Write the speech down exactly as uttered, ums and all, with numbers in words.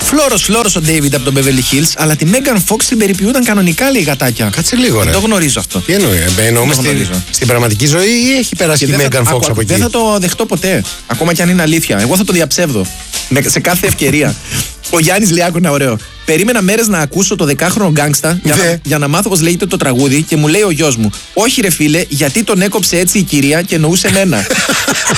Φλόρος, φλόρος ο Ντέιβιντ από τον Beverly Hills, αλλά τη Megan Fox την περιποιούνταν κανονικά, λέει, γατάκια. Κάτσε λίγο, ρε. Το γνωρίζω αυτό. Τι εννοεί, εννοούμε στην, στην πραγματική ζωή ή έχει περάσει και η Megan Fox από εκεί? Δεν θα το δεχτώ ποτέ. Ακόμα κι αν είναι αλήθεια. Εγώ θα το διαψεύδω. Σε κάθε ευκαιρία. Ο Γιάννης λέει, άκου ένα ωραίο. Περίμενα μέρες να ακούσω το δεκάχρονο γκάγκστα για, να, για να μάθω πως λέγεται το τραγούδι και μου λέει ο γιος μου, όχι ρε φίλε, γιατί τον έκοψε έτσι η κυρία και εννοούσε εμένα.